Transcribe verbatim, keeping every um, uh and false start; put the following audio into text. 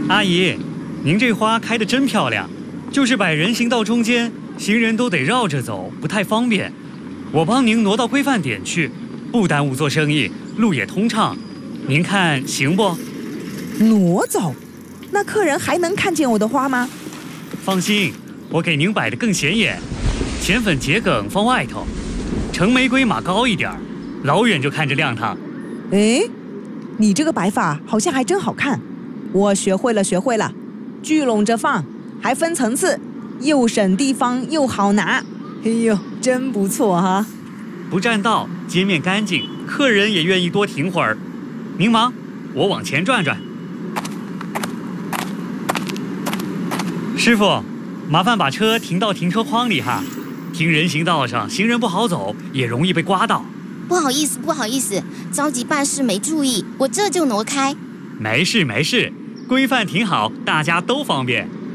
阿姨，您这花开得真漂亮，就是摆人行道中间，行人都得绕着走，不太方便。我帮您挪到规范点去，不耽误做生意，路也通畅。您看行不？ 挪走？那客人还能看见我的花吗？ 放心，我给您摆得更显眼，浅粉桔梗放外头，橙玫瑰码高一点，老远就看着亮堂。 哎，你这个摆法好像还真好看，我学会了，学会了。聚拢着放，还分层次，又省地方又好拿。哎呦，真不错哈！ 不占道，街面干净，客人也愿意多停会儿。您忙，我往前转转。师傅，麻烦把车停到停车框里哈。停人行道上，行人不好走，也容易被刮到。 不好意思，不好意思，着急办事没注意，我这就挪开。 没事没事，规范停好，大家都方便。